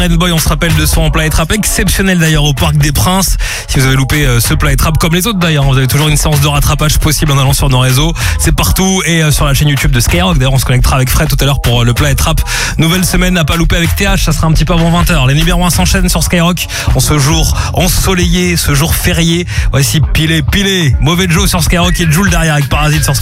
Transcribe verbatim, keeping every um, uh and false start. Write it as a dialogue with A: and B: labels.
A: Boy, on se rappelle de son Planet Rap exceptionnel d'ailleurs au Parc des Princes. Si vous avez loupé euh, ce Planet Rap comme les autres d'ailleurs, vous avez toujours une séance de rattrapage possible en allant sur nos réseaux. C'est partout et euh, sur la chaîne YouTube de Skyrock. D'ailleurs, on se connectera avec Fred tout à l'heure pour euh, le Planet Rap. Nouvelle semaine à pas louper avec T H, ça sera un petit peu avant vingt heures. Les numéros un s'enchaînent sur Skyrock. En ce jour ensoleillé, ce jour férié. Voici Pilé, Pilé, Mauvais Joe sur Skyrock et Jules derrière avec Parasite sur Skyrock.